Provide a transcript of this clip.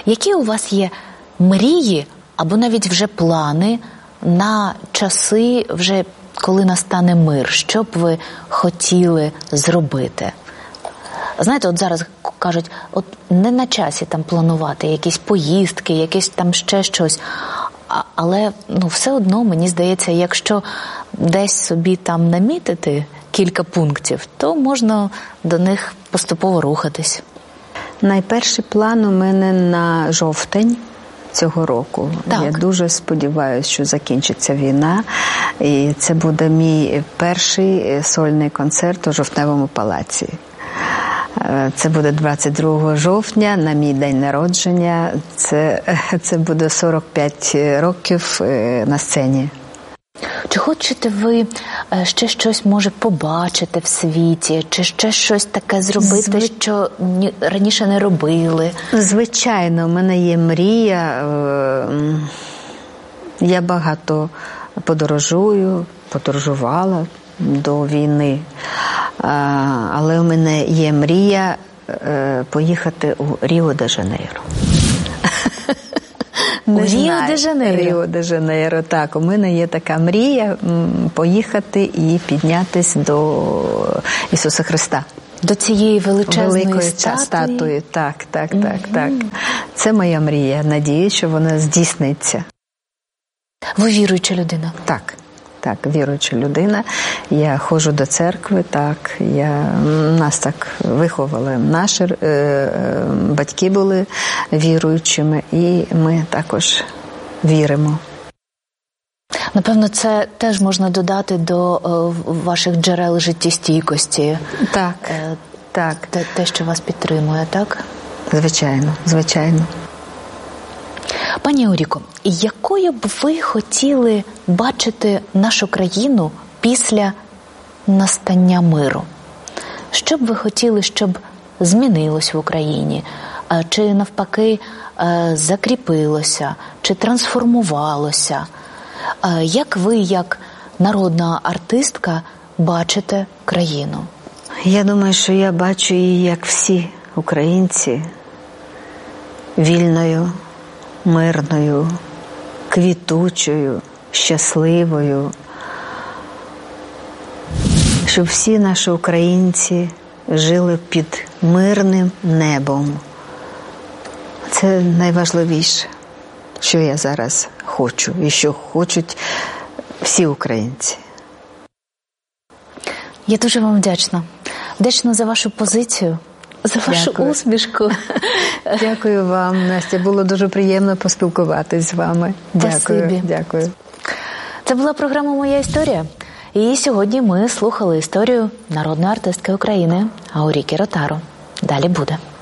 Які у вас є мрії або навіть вже плани на часи, вже коли настане мир? Що б ви хотіли зробити? Знаєте, от зараз кажуть, от не на часі там планувати якісь поїздки, якесь там ще щось. Але все одно, мені здається, якщо десь собі там намітити кілька пунктів, то можна до них поступово рухатись. Найперший план у мене на жовтень цього року. Так. Я дуже сподіваюся, що закінчиться війна. І це буде мій перший сольний концерт у Жовтневому палаці. Це буде 22 жовтня, на мій день народження. Це буде 45 років на сцені. Чи хочете ви ще щось, може, побачити в світі? Чи ще щось таке зробити, що раніше не робили? Звичайно, в мене є мрія. Я багато подорожувала до війни. Але у мене є мрія поїхати у Ріо-де-Жанейро. Ріо-де-Жанейро, так. У мене є така мрія поїхати і піднятись до Ісуса Христа. До цієї великої статуї. Так. Це моя мрія. Надію, що вона здійсниться. Ви віруюча людина? Так, віруюча людина. Я ходжу до церкви, так. Нас так виховали. Наші батьки були віруючими, і ми також віримо. Напевно, це теж можна додати до ваших джерел життєстійкості. Так. Те, що вас підтримує, так? Звичайно. Пані Еуріко, якою б ви хотіли бачити нашу країну після настання миру? Що б ви хотіли, щоб змінилось в Україні? Чи навпаки закріпилося? Чи трансформувалося? Як ви, як народна артистка, бачите країну? Я думаю, що я бачу її, як всі українці, вільною, мирною, квітучою, щасливою. Щоб всі наші українці жили під мирним небом. Це найважливіше, що я зараз хочу і що хочуть всі українці. Я дуже вам вдячна. Вдячна за вашу позицію, за вашу усмішку. Дякую вам, Настя. Було дуже приємно поспілкуватись з вами. Дякую. Це була програма «Моя історія». І сьогодні ми слухали історію народної артистки України Еуріки Ротару. Далі буде.